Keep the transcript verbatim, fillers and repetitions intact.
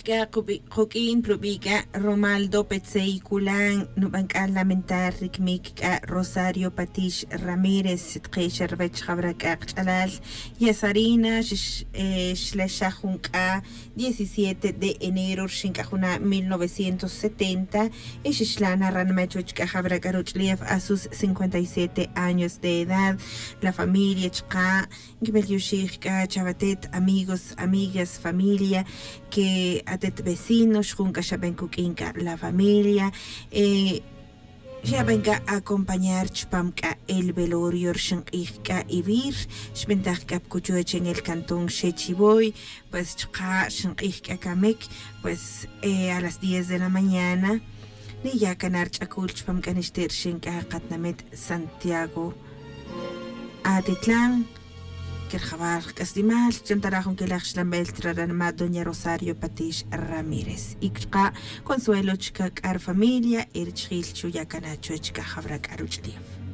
Ka Joaquín Probica Romaldo Petzeiculan Nubanka Lamentar Rikmik Rosario Patish Ramírez Tqeisher Vech Habrak Alal Yasarina Shleshahunka diecisiete de enero Shinkahuna mil novecientos setenta y Shishlana Ranmechuchka Habrakaruchliev a sus cincuenta y siete años de edad. La familia Chka Gibelyushika Chavatet, amigos, amigas, familia que atet vecinos, junca Shabenkukinka, la familia, eh, ya venga a acompañar Chpamka el velorio Shanqika Ibir, Shventajka Pkuchuech en el cantón Shechiboy, pues Chka Shanqika Kamek, pues eh, a las diez de la mañana, ni ya canar Chakul Chpamka Nishter Shinka Katnamet Santiago Atitlán. Que el jabar casdimal, chantarajón que la xlambel traranma doña Rosario Patish Ramírez. Y Consuelo chica car familia, el chil chuya canacho chica jabra caruchliev.